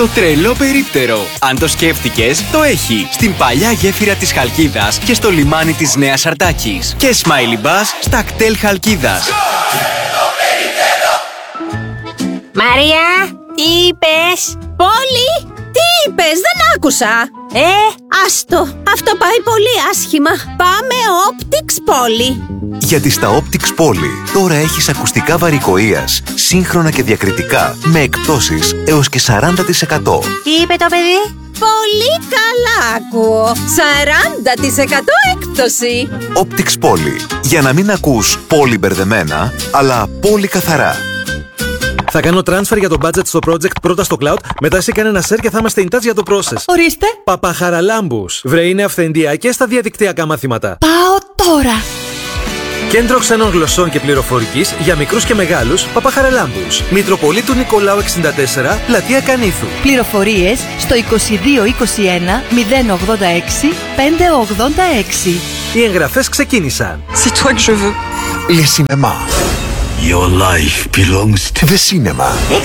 Το τρελό περίπτερο. Αν το σκέφτηκες, το έχει. Στην παλιά γέφυρα της Χαλκίδας και στο λιμάνι της Νέας Αρτάκης. Και Smiley Bus στα κτέλ Χαλκίδας. Μαρία, τι είπες? Πόλη, τι είπες? Δεν άκουσα. Άστο, αυτό πάει πολύ άσχημα. Πάμε Optics Πόλη. Γιατί στα Optics Πόλη τώρα έχεις ακουστικά βαρικοείας, σύγχρονα και διακριτικά, με εκπτώσεις έως και 40%. Τι είπε το παιδί? Πολύ καλά ακούω. 40% έκπτωση. Optics Πόλη. Για να μην ακούς πολύ μπερδεμένα, αλλά πολύ καθαρά. Θα κάνω transfer για το budget στο project πρώτα στο cloud, μετά εσύ κάνε ένα share και θα είμαστε in touch για το process. Ορίστε. Παπαχαραλάμπους. Βρε, είναι αυθεντία και στα διαδικτυακά μαθήματα. Πάω τώρα. Κέντρο Ξένων Γλωσσών και Πληροφορικής για μικρούς και μεγάλους. Παπαχαραλάμπους. Μητροπολίτου Νικολάου 64, Πλατεία Κανήθου. Πληροφορίες στο 2221 086 586. Οι εγγραφές ξεκίνησαν. C'est toi que je veux. Le cinéma. Your life belongs to The cinema.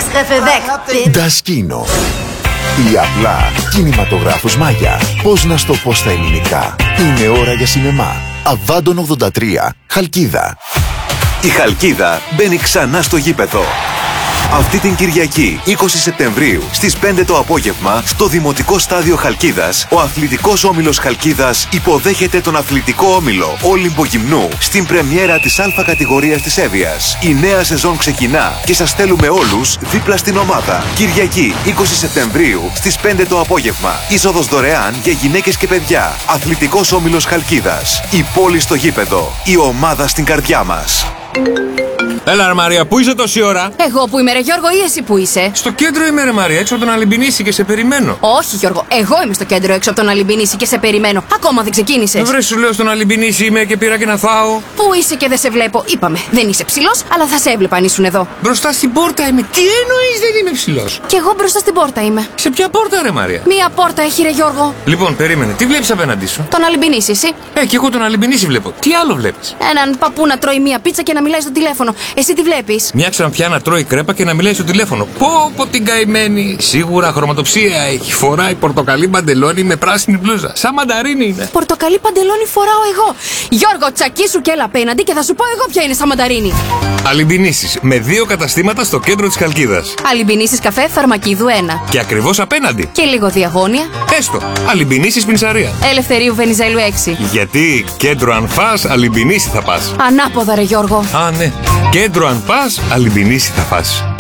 Das Kino. Ή απλά κινηματογράφος Μάγια. Πώς να στο πω στα ελληνικά. Είναι ώρα για σινεμά. Αβάντων 83, Χαλκίδα. Η Χαλκίδα μπαίνει ξανά στο γήπεδο. Αυτή την Κυριακή, 20 Σεπτεμβρίου, στις 5 το απόγευμα, στο Δημοτικό Στάδιο Χαλκίδας, ο Αθλητικός Όμιλος Χαλκίδας υποδέχεται τον Αθλητικό Όμιλο Όλυμπο Γυμνού στην πρεμιέρα της Α κατηγορίας της Εύβοιας. Η νέα σεζόν ξεκινά και σας στέλνουμε όλους δίπλα στην ομάδα. Κυριακή, 20 Σεπτεμβρίου, στις 5 το απόγευμα. Είσοδος δωρεάν για γυναίκες και παιδιά. Αθλητικός Όμιλος Χαλκίδας. Η πόλη στο γήπεδο. Η ομάδα στην καρδιά μας. Έλα ρε Μαρία, πού είσαι τόση ώρα? Εγώ που είμαι ρε Γιώργο ή εσύ που είσαι? Στο κέντρο είμαι ρε Μαρία, έξω από τον Αλυμπινίση και σε περιμένω. Όχι Γιώργο, εγώ είμαι στο κέντρο έξω από τον Αλυμπινίση και σε περιμένω. Ακόμα δεν ξεκίνησες. Βρε, σου λέω στον Αλυμπινίση είμαι και πήρα και να φάω. Πού είσαι και δεν σε βλέπω? Είπαμε, δεν είσαι ψηλός, αλλά θα σε έβλεπα αν ήσουν εδώ. Μπροστά στην πόρτα είμαι. Τι εννοείς δεν είμαι ψηλός? Κι εγώ μπροστά στην πόρτα είμαι. Σε ποια πόρτα ρε Μαρία? Μία πόρτα έχει ρε Γιώργο. Λοιπόν, περίμενε, τι βλέπεις απέναντί σου? Τον Αλυμπινίση, εσύ. Κι εγώ τον Αλυμπινίση βλέπω. Τι άλλο βλέπεις? Έναν παππού να τρώει μία πίτσα και να μιλάει στο τηλέφωνο. Εσύ τι βλέπεις? Μια ξανθιά να τρώει κρέπα και να μιλάει στο τηλέφωνο. Πω την καημένη. Σίγουρα χρωματοψία έχει. Φοράει πορτοκαλί παντελόνι με πράσινη μπλούζα. Σαν μανταρίνι είναι. Πορτοκαλί παντελόνι φοράω εγώ. Γιώργο, τσακίσου και έλα απέναντι και θα σου πω εγώ ποια είναι σαν μανταρίνι. Αλυμπινίσεις με 2 καταστήματα στο κέντρο της Χαλκίδας. Αλυμπινίσεις καφέ Φαρμακίδου 1. Και ακριβώς απέναντι. Και λίγο διαγώνια. Έστω. Αλυμπινίσεις Πινσαρία. Ελευθερίου Βενιζέλου 6. Γιατί κέντρο αν φας, Αλυμπινίση θα πας. Ανάποδα ρε Γιώργο. Α, ναι. Κέντρο αν πας, Αλυμπινίση θα φας.